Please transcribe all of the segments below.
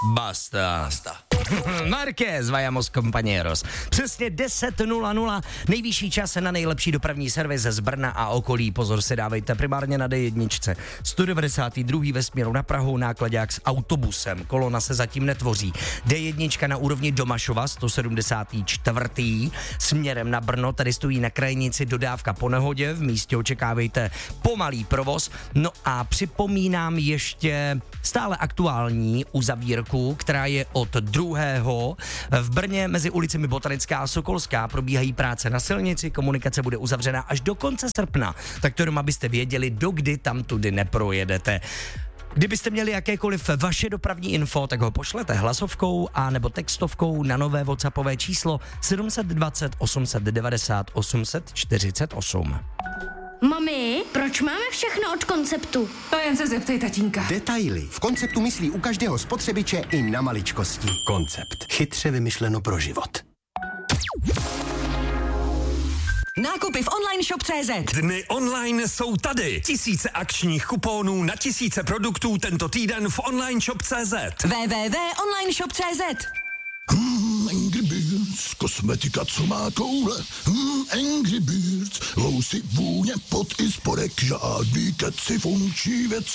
Basta. Marquez, vayamos compañeros. Přesně 10:00, nejvyšší čas na nejlepší dopravní servis z Brna a okolí. Pozor si dávejte, primárně na D1. 192. ve směru na Prahu, nákladák s autobusem. Kolona se zatím netvoří. D1 na úrovni Domašova, 174. směrem na Brno, tady stojí na krajnici dodávka po nehodě, v místě očekávejte pomalý provoz. No a připomínám ještě stále aktuální uzavírku, která je od 2. v Brně mezi ulicemi Botanická a Sokolská. Probíhají práce na silnici, komunikace bude uzavřena až do konce srpna. Tak to jenom, abyste věděli, dokdy tam tudy neprojedete. Kdybyste měli jakékoliv vaše dopravní info, tak ho pošlete hlasovkou a nebo textovkou na nové WhatsAppové číslo 720 890 848. Mami, proč máme všechno od Konceptu? To jen se zeptej tatínka. Detaily. V Konceptu myslí u každého spotřebiče i na maličkosti. Koncept. Chytře vymyšleno pro život. Nákupy v online shop.cz. Dny online jsou tady. Tisíce akčních kuponů na tisíce produktů tento týden v online shop.cz. www.onlineshop.cz. Angry Birds, kosmetika, co má koule. Angry Birds, lousy, vůně, pot i spodek, žádný keci, funkční věci.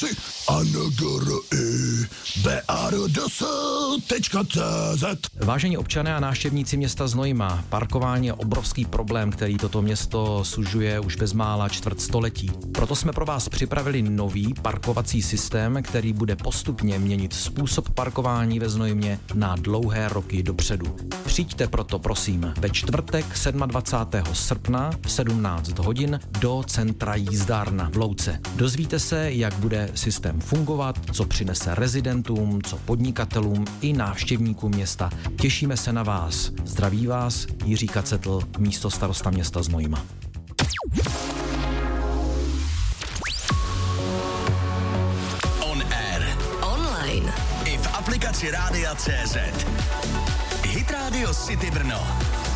BARDS.cz. Vážení občané a návštěvníci města Znojma, parkování je obrovský problém, který toto město sužuje už bezmála čtvrtstoletí. Proto jsme pro vás připravili nový parkovací systém, který bude postupně měnit způsob parkování ve Znojmě na dlouhé roky dopředu. Přijďte proto, prosím, ve čtvrtek 27. srpna v 17 hodin do centra jízdárna v Louce. Dozvíte se, jak bude systém fungovat, co přinese rezidentům, co podnikatelům i návštěvníkům města. Těšíme se na vás. Zdraví vás Jiří Kacetl, místostarosta města Znojma. On air. Online. I v aplikaci Rádia CZ. Hit Radio City Brno.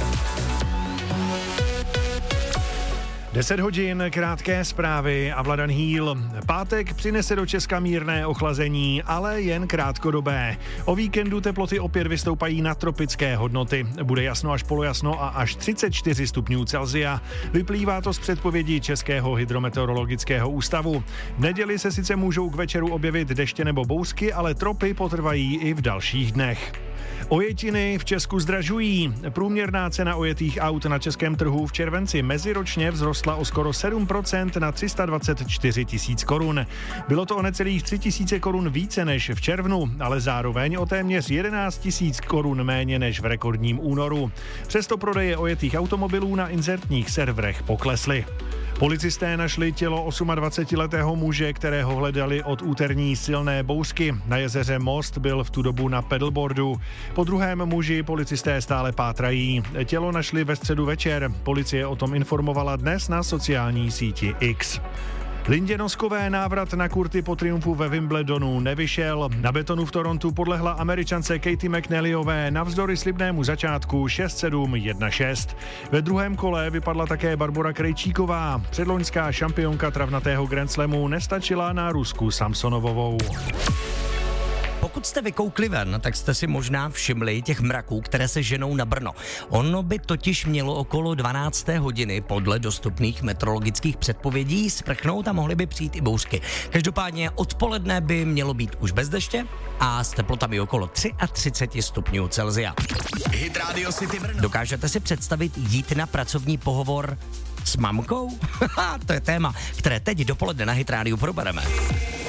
10 hodin, krátké zprávy a Vladan Hýl. Pátek přinese do Česka mírné ochlazení, ale jen krátkodobé. O víkendu teploty opět vystoupají na tropické hodnoty. Bude jasno až polojasno a až 34 stupňů Celsia. Vyplývá to z předpovědi Českého hydrometeorologického ústavu. V neděli se sice můžou k večeru objevit deště nebo bouřky, ale tropy potrvají i v dalších dnech. Ojetiny v Česku zdražují. Průměrná cena ojetých aut na českém trhu v červenci meziročně vzrostla o skoro 7% na 324 tisíc korun. Bylo to o necelých 3 tisíce korun více než v červnu, ale zároveň o téměř 11 tisíc korun méně než v rekordním únoru. Přesto prodeje ojetých automobilů na inzertních serverech poklesly. Policisté našli tělo 28letého muže, kterého hledali od úterní silné bouřky. Na jezeře Most byl v tu dobu na pedalboardu. Po druhém muži policisté stále pátrají. Tělo našli ve středu večer. Policie o tom informovala dnes na sociální síti X. Lindě Noskové návrat na kurty po triumfu ve Wimbledonu nevyšel. Na betonu v Torontu podlehla Američance Katie McNallyové navzdory slibnému začátku 6-7, 1-6. Ve druhém kole vypadla také Barbora Krejčíková. Předloňská šampionka travnatého Grand Slamu nestačila na Rusku Samsonovovou. Pokud jste vykoukli ven, tak jste si možná všimli těch mraků, které se ženou na Brno. Ono by totiž mělo okolo 12. hodiny podle dostupných meteorologických předpovědí sprchnout a mohly by přijít i bouřky. Každopádně odpoledne by mělo být už bez deště a s teplotami okolo 33 stupňů Celsia. Hit Radio City Brno. Dokážete si představit jít na pracovní pohovor s mamkou? To je téma, které teď dopoledne na Hit Rádiu probereme.